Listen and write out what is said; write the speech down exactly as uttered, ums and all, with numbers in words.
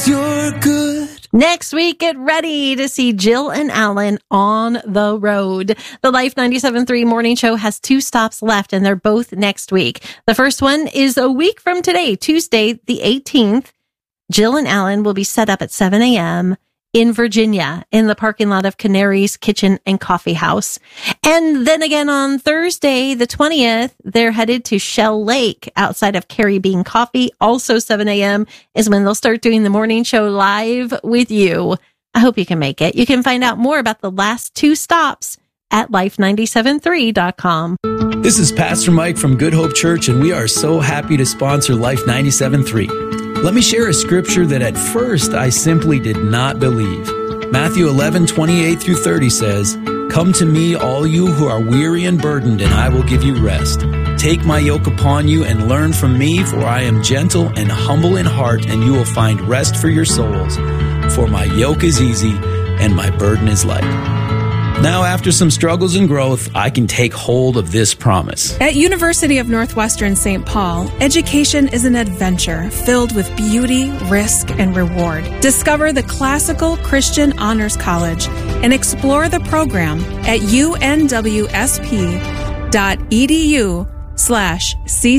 'cause you're good. Next week, get ready to see Jill and Alan on the road. The Life ninety-seven point three morning show has two stops left, and they're both next week. The first one is a week from today, Tuesday, the eighteenth. Jill and Alan will be set up at seven a.m. in Virginia in the parking lot of Canary's Kitchen and Coffee House. And then again on Thursday, the twentieth, they're headed to Shell Lake outside of Carrie Bean Coffee. Also seven a.m. is when they'll start doing the morning show live with you. I hope you can make it. You can find out more about the last two stops at life nine seven three dot com. This is Pastor Mike from Good Hope Church, and we are so happy to sponsor Life ninety-seven point three. Let me share a scripture that at first I simply did not believe. Matthew eleven, twenty-eight through thirty says, "Come to me, all you who are weary and burdened, and I will give you rest. Take my yoke upon you and learn from me, for I am gentle and humble in heart, and you will find rest for your souls. For my yoke is easy and my burden is light." Now, after some struggles and growth, I can take hold of this promise. At University of Northwestern Saint Paul, education is an adventure filled with beauty, risk, and reward. Discover the Classical Christian Honors College and explore the program at unwsp.edu slash C